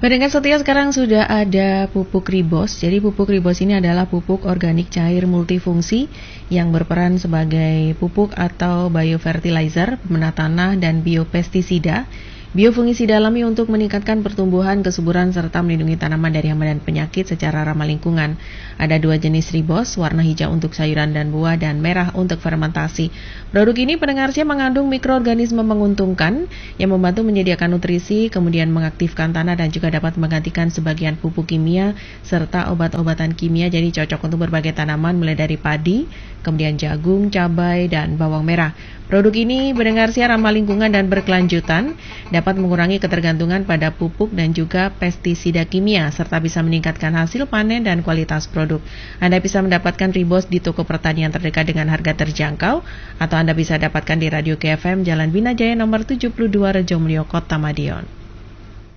Pendengar setia, sekarang sudah ada pupuk Ribos. Jadi pupuk Ribos ini adalah pupuk organik cair multifungsi yang berperan sebagai pupuk atau biofertilizer, pemenah tanah, dan biopestisida. Biofungisida alami untuk meningkatkan pertumbuhan, kesuburan, serta melindungi tanaman dari hama dan penyakit secara ramah lingkungan. Ada 2 jenis Ribos, warna hijau untuk sayuran dan buah dan merah untuk fermentasi. Produk ini pendengarnya mengandung mikroorganisme menguntungkan yang membantu menyediakan nutrisi, kemudian mengaktifkan tanah dan juga dapat menggantikan sebagian pupuk kimia serta obat-obatan kimia. Jadi cocok untuk berbagai tanaman mulai dari padi, kemudian jagung, cabai, dan bawang merah. Produk ini pendengarnya ramah lingkungan dan berkelanjutan, dapat mengurangi ketergantungan pada pupuk dan juga pestisida kimia, serta bisa meningkatkan hasil panen dan kualitas produk. Anda bisa mendapatkan Ribos di toko pertanian terdekat dengan harga terjangkau, atau Anda bisa dapatkan di Radio KFM Jalan Binajaya nomor 72 Rejomulyo, Kota Madiun.